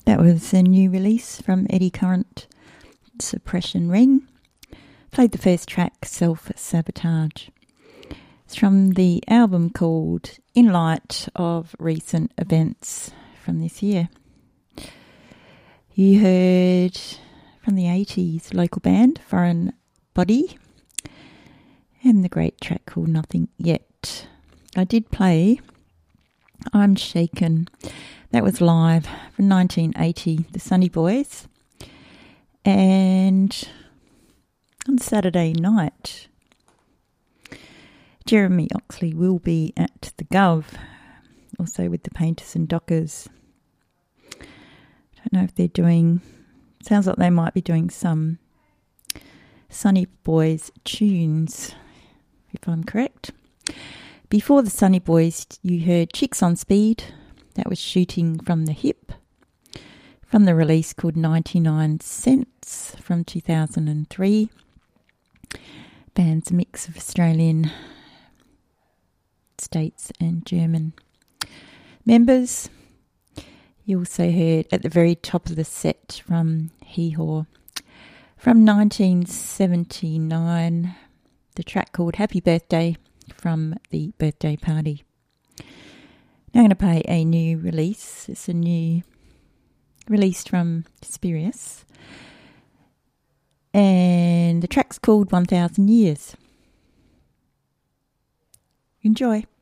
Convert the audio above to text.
That was a new release from Eddie Current, Suppression Ring. Played the first track, Self-Sabotage. It's from the album called In Light of Recent Events from this year. You heard from the 80s local band, Foreign Body, and the great track called Nothing Yet. I did play I'm Shaken. That was live from 1980, the Sunny Boys. And on Saturday night, Jeremy Oxley will be at the Gov, also with the Painters and Dockers. Don't know if they're doing, sounds like they might be doing some Sunny Boys tunes, if I'm correct. Before the Sunny Boys, you heard Chicks on Speed. That was Shooting from the Hip, from the release called 99 Cents from 2003. Band's a mix of Australian, States and German members. You also heard at the very top of the set from Hee Haw from 1979, the track called Happy Birthday from the Birthday Party. Now I'm going to play a new release. It's a new release from Spurious. And the track's called 1000 Years. Enjoy.